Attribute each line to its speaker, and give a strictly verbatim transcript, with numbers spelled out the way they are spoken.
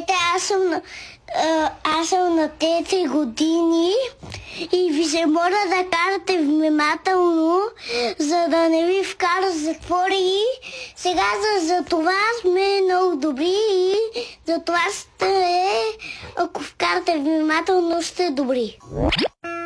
Speaker 1: Здравейте, аз съм на, а, аз съм на четири години и ви се моля да карате внимателно, за да не ви вкара затвори. Сега за, за това сме много добри и за това сте, ако вкарате внимателно, сте добри.